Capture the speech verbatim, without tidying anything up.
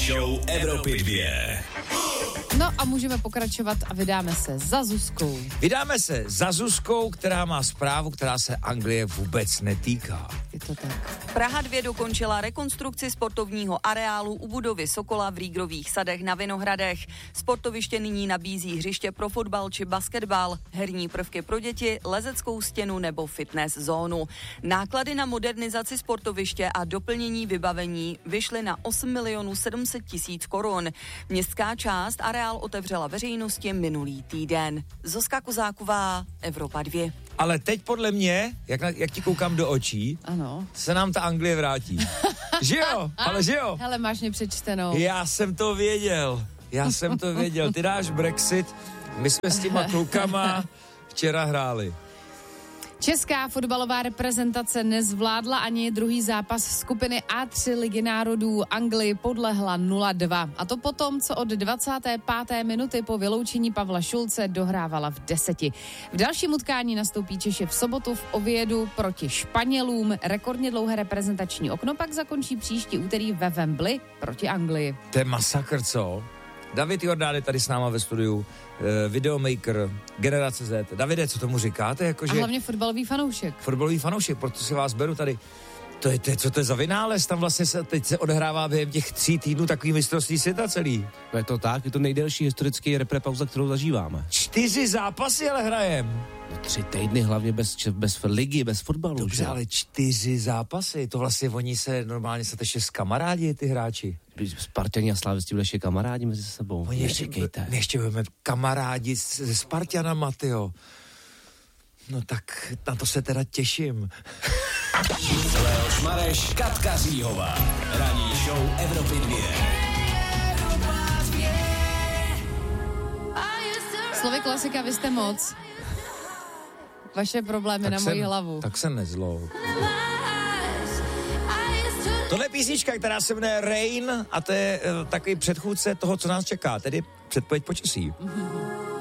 Show Evropy dvě. No a můžeme pokračovat a vydáme se za Zuzkou. Vydáme se za Zuzkou, která má zprávu, která se Anglie vůbec netýká. Je to tak. Praha dva dokončila rekonstrukci sportovního areálu u budovy Sokola v Rígrových sadech na Vinohradech. Sportoviště nyní nabízí hřiště pro fotbal či basketbal, herní prvky pro děti, lezeckou stěnu nebo fitness zónu. Náklady na modernizaci sportoviště a doplnění vybavení vyšly na osm milionů sedm set tisíc korun. Městská část areál otevřela veřejnosti minulý týden. Zuzka Kozáková, Evropa dva. Ale teď podle mě, jak, na, jak ti koukám do očí, ano, se nám ta Anglie vrátí. Že jo? Ale že jo? Hele, máš mě přečtenou. Já jsem to věděl. Já jsem to věděl. Ty dáš Brexit, my jsme s těma klukama včera hráli. Česká fotbalová reprezentace nezvládla ani druhý zápas skupiny A tři Ligy národů. Anglii podlehla nula dva. A to potom, co od dvacáté páté minuty po vyloučení Pavla Šulce dohrávala v deseti. V dalším utkání nastoupí Češi v sobotu v Oviedu proti Španělům. Rekordně dlouhé reprezentační okno pak zakončí příští úterý ve Wembley proti Anglii. To je masakr, co? David Jordán je tady s náma ve studiu, eh, videomaker, Generace Z. Davide, co tomu říkáte? Jako, A že hlavně fotbalový fanoušek. Fotbalový fanoušek, proto si vás beru tady. To je, to je, co to je za vynález? Tam vlastně se, teď se odehrává během těch tří týdnů takový mistrovství světa celý. No je to tak, je to nejdelší historický reprepauza, kterou zažíváme. Čtyři zápasy ale hrajem. No, tři týdny hlavně bez, bez ligy, bez fotbalu. Dobře, že? ale čtyři zápasy, to vlastně oni se normálně se ještě s kamarádi, ty hráči. Spartani a Slávisti byli ještě kamarádi mezi sebou. Oni ještě, ještě budeme kamarádi se Spartanama, tyjo. No tak na to se teda těším. Leoš Mareš, Katka Říhová. Ranní show Evropy dvě. Slovy klasika, vy jste moc. Vaše problémy Tak na se, moji hlavu. Tak se nezlou. Tohle je písnička, která se jmenuje Rain a to je uh, takový předchůdce toho, co nás čeká, tedy předpověď počasí.